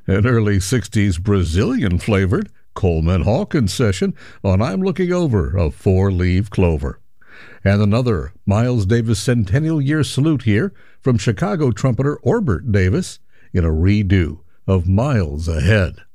An early 60s Brazilian flavored Coleman Hawkins session on I'm Looking Over a Four-Leaf Clover. And another Miles Davis Centennial Year salute here from Chicago trumpeter Orbert Davis in a redo of Miles Ahead.